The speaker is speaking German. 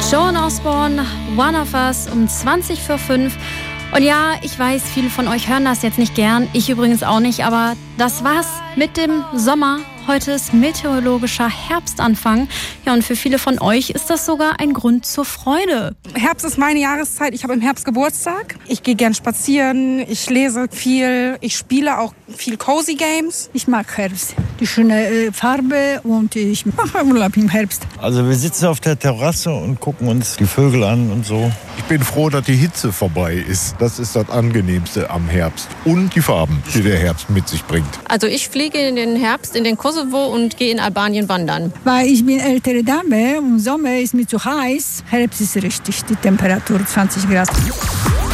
Joan Osborne, One of Us um 5:20. Und ja, ich weiß, viele von euch hören das jetzt nicht gern, ich übrigens auch nicht, aber das war's mit dem Sommer. Heute ist meteorologischer Herbstanfang. Ja, und für viele von euch ist das sogar ein Grund zur Freude. Herbst ist meine Jahreszeit. Ich habe im Herbst Geburtstag. Ich gehe gern spazieren, ich lese viel, ich spiele auch viel Cozy Games. Ich mag Herbst. Die schöne Farbe und ich mache Urlaub im Herbst. Also wir sitzen auf der Terrasse und gucken uns die Vögel an und so. Ich bin froh, dass die Hitze vorbei ist. Das ist das Angenehmste am Herbst. Und die Farben, die der Herbst mit sich bringt. Also ich fliege in den Herbst in den Kosovo und gehe in Albanien wandern. Weil ich bin ältere Dame und Sommer ist mir zu heiß. Herbst ist richtig, die Temperatur 20 Grad.